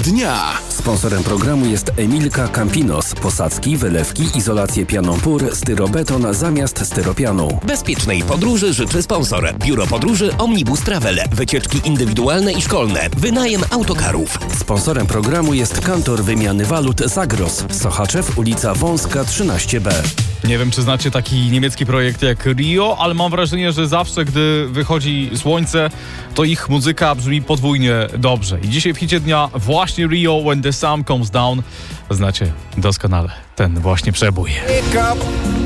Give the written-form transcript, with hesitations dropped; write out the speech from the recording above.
dnia. Sponsorem programu jest Emilka Campinos. Posadzki, wylewki, izolację pianą PUR, styrobeton zamiast styropianu. Bezpiecznej podróży życzy sponsor. Biuro Podróży Omnibus Travel. Wycieczki indywidualne i szkolne. Wynajem autokarów. Sponsorem programu jest Kantor Wymiany Walut Zagros. Sochaczew, ulica Wąska 13B. Nie wiem, czy znacie taki niemiecki projekt jak Rio, ale mam wrażenie, że zawsze, gdy wychodzi słońce, to ich muzyka brzmi podwójnie dobrze. I dzisiaj w hicie dnia właśnie Rio, When the Sun Comes Down. Znacie doskonale ten właśnie przebój. Wake up.